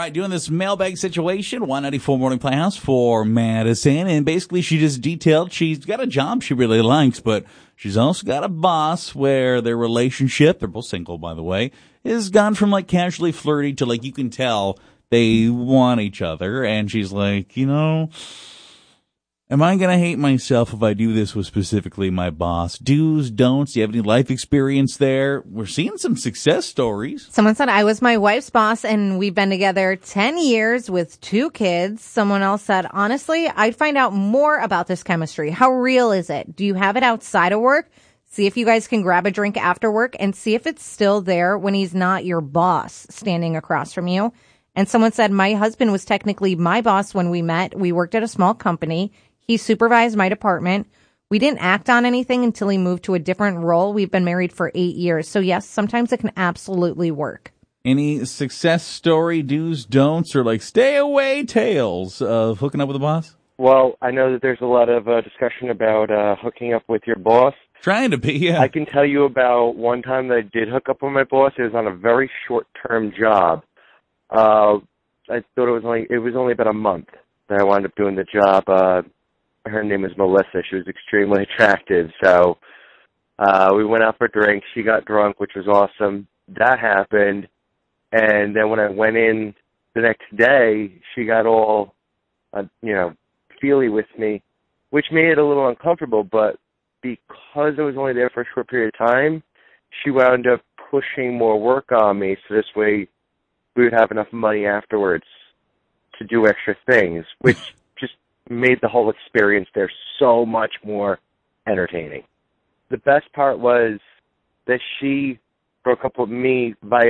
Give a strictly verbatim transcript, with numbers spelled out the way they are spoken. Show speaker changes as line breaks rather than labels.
right, doing this mailbag situation, one ninety-four Morning Playhouse for Madison, and basically she just detailed she's got a job she really likes, but she's also got a boss where their relationship, they're both single, by the way, has gone from like casually flirty to like you can tell they want each other, and she's like, you know, am I going to hate myself if I do this with specifically my boss? Do's, don'ts, do you have any life experience there? We're seeing some success stories.
Someone said, I was my wife's boss and we've been together ten years with two kids. Someone else said, honestly, I'd find out more about this chemistry. How real is it? Do you have it outside of work? See if you guys can grab a drink after work and see if it's still there when he's not your boss standing across from you. And someone said, my husband was technically my boss when we met. We worked at a small company. He supervised my department. We didn't act on anything until he moved to a different role. We've been married for eight years. So, yes, sometimes it can absolutely work.
Any success story, do's, don'ts, or like stay away tales of hooking up with a boss?
Well, I know that there's a lot of uh, discussion about uh, hooking up with your boss.
Trying to be, yeah.
I can tell you about one time that I did hook up with my boss. It was on a very short-term job. Uh, I thought it was only it was only about a month that I wound up doing the job. Uh, her name is Melissa. She was extremely attractive. So uh, we went out for drinks. She got drunk, which was awesome. That happened. And then when I went in the next day, she got all, uh, you know, feely with me, which made it a little uncomfortable. But because I was only there for a short period of time, she wound up pushing more work on me. So this way we would have enough money afterwards to do extra things, which just made the whole experience there so much more entertaining. The best part was that she broke up with me via